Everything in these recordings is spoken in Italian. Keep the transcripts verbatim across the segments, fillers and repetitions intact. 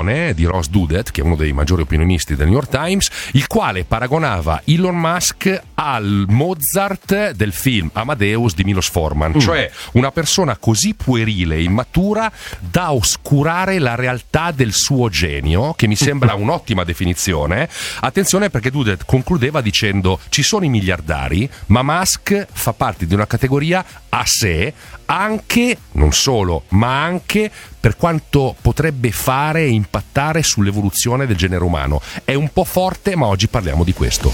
un'opinione di Ross Douthat, che è uno dei maggiori opinionisti del New York Times, il quale paragonava Elon Musk al Mozart del film Amadeus di Milos Forman, mm. cioè una persona così puerile e immatura da oscurare la realtà del suo genio, che mi sembra un'ottima definizione. Attenzione, perché Douthat concludeva dicendo: ci sono i miliardari, ma Musk fa parte di una categoria a sé, anche, non solo, ma anche per quanto potrebbe fare e impattare sull'evoluzione del genere umano. È un po' forte, ma oggi parliamo di questo.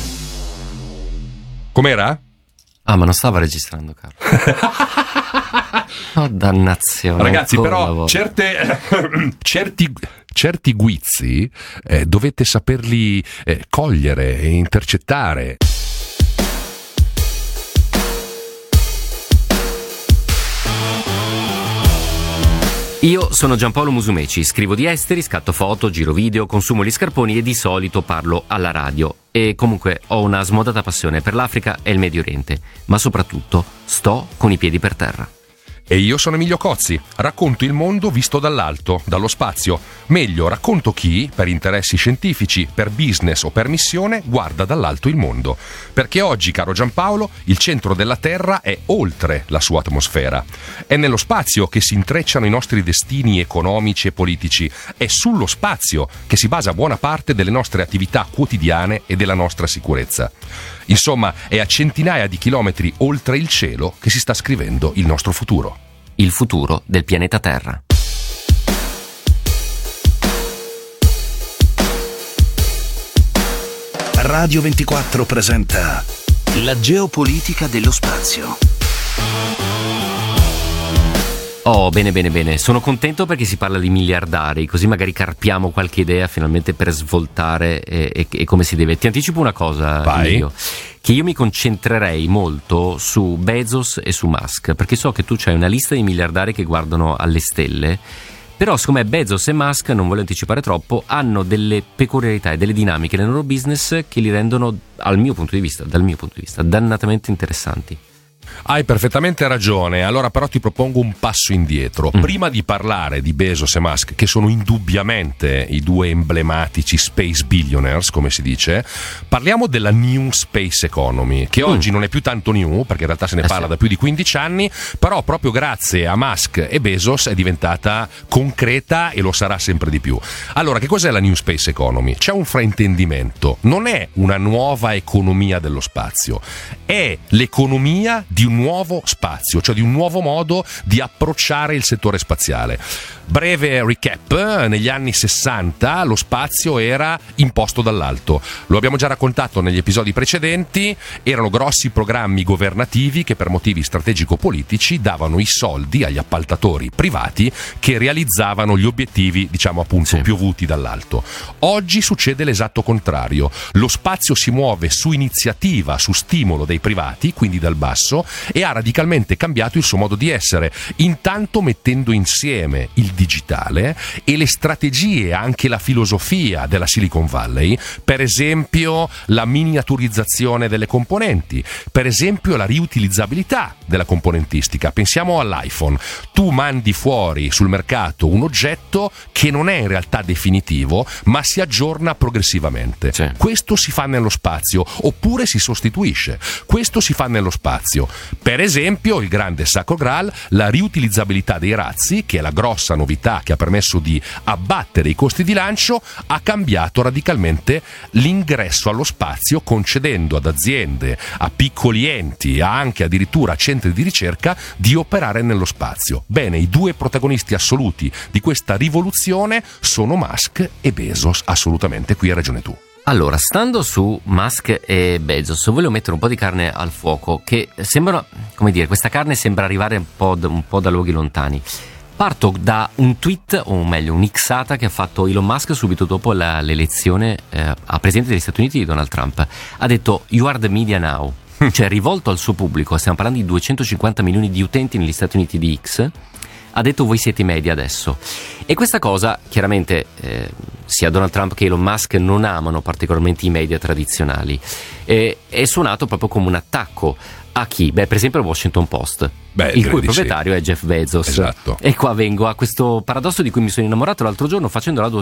Com'era? Ah, ma non stava registrando, Carlo. Oh, dannazione. Ragazzi, però certe, certi, certi guizzi eh, dovete saperli eh, cogliere e intercettare. Io sono Giampaolo Musumeci, scrivo di esteri, scatto foto, giro video, consumo gli scarponi e di solito parlo alla radio. E comunque ho una smodata passione per l'Africa e il Medio Oriente, ma soprattutto sto con i piedi per terra. E io sono Emilio Cozzi, racconto il mondo visto dall'alto, dallo spazio. Meglio, racconto chi, per interessi scientifici, per business o per missione, guarda dall'alto il mondo. Perché oggi, caro Giampaolo, il centro della Terra è oltre la sua atmosfera. È nello spazio che si intrecciano i nostri destini economici e politici. È sullo spazio che si basa buona parte delle nostre attività quotidiane e della nostra sicurezza. Insomma, è a centinaia di chilometri oltre il cielo che si sta scrivendo il nostro futuro. Il futuro del pianeta Terra. Radio ventiquattro presenta la geopolitica dello spazio. Oh, bene, bene, bene. Sono contento perché si parla di miliardari, così magari carpiamo qualche idea finalmente per svoltare e, e, e come si deve. Ti anticipo una cosa, Vai. Emilio, che io mi concentrerei molto su Bezos e su Musk, perché so che tu c'hai una lista di miliardari che guardano alle stelle, però secondo me Bezos e Musk, non voglio anticipare troppo, hanno delle peculiarità e delle dinamiche nel loro business che li rendono, al mio punto di vista, dal mio punto di vista, dannatamente interessanti. Hai perfettamente ragione, allora però ti propongo un passo indietro. Mm. Prima di parlare di Bezos e Musk, che sono indubbiamente i due emblematici space billionaires, come si dice, parliamo della New Space Economy, che oggi mm. non è più tanto new, perché in realtà se ne parla eh sì. da più di quindici anni, però proprio grazie a Musk e Bezos è diventata concreta e lo sarà sempre di più. Allora, che cos'è la New Space Economy? C'è un fraintendimento, non è una nuova economia dello spazio, è l'economia di un nuovo spazio, cioè di un nuovo modo di approcciare il settore spaziale. Breve recap: negli anni sessanta lo spazio era imposto dall'alto, lo abbiamo già raccontato negli episodi precedenti, erano grossi programmi governativi che per motivi strategico-politici davano i soldi agli appaltatori privati che realizzavano gli obiettivi, diciamo appunto, sì. piovuti dall'alto. Oggi succede l'esatto contrario, lo spazio si muove su iniziativa, su stimolo dei privati, quindi dal basso, e ha radicalmente cambiato il suo modo di essere, intanto mettendo insieme il digitale e le strategie, anche la filosofia della Silicon Valley, per esempio la miniaturizzazione delle componenti, per esempio la riutilizzabilità della componentistica. Pensiamo all'iPhone, tu mandi fuori sul mercato un oggetto che non è in realtà definitivo ma si aggiorna progressivamente. Sì. Questo si fa nello spazio, oppure si sostituisce, questo si fa nello spazio. Per esempio il grande sacro graal, la riutilizzabilità dei razzi, che è la grossa novità che ha permesso di abbattere i costi di lancio, ha cambiato radicalmente l'ingresso allo spazio, concedendo ad aziende, a piccoli enti, a anche addirittura a centri di ricerca di operare nello spazio. Bene, i due protagonisti assoluti di questa rivoluzione sono Musk e Bezos, assolutamente, qui hai ragione tu. Allora, stando su Musk e Bezos, voglio mettere un po' di carne al fuoco, che sembra, come dire, questa carne sembra arrivare un po', un po' da luoghi lontani. Parto da un tweet, o meglio un'ixata che ha fatto Elon Musk subito dopo la, l'elezione eh, a presidente degli Stati Uniti di Donald Trump. Ha detto "You are the media now", cioè rivolto al suo pubblico, stiamo parlando di duecentocinquanta milioni di utenti negli Stati Uniti di X, ha detto "voi siete i media adesso". E questa cosa, chiaramente, eh, sia Donald Trump che Elon Musk non amano particolarmente i media tradizionali. E, è suonato proprio come un attacco a chi? Beh, per esempio il Washington Post, Beh, il cui proprietario sì. è Jeff Bezos. Esatto. E qua vengo a questo paradosso di cui mi sono innamorato l'altro giorno facendo la